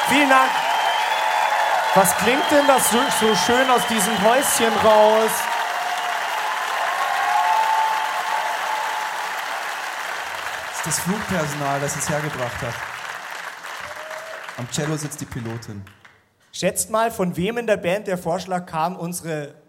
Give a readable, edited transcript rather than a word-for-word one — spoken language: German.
Vielen Dank. Was klingt denn das so schön aus diesem Häuschen raus? Das ist das Flugpersonal, das es hergebracht hat. Am Cello sitzt die Pilotin. Schätzt mal, von wem in der Band der Vorschlag kam, unsere